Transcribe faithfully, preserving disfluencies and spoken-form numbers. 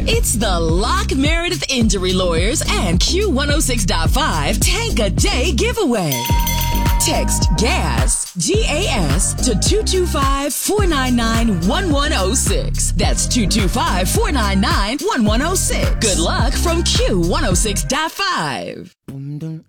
It's the Lock Meredith Injury Lawyers and Q one oh six point five Tank a Day giveaway. Text GAS, G A S, to two two five, four nine nine, one one oh six. That's two two five, four nine nine, one one oh six. Good luck from Q one oh six point five.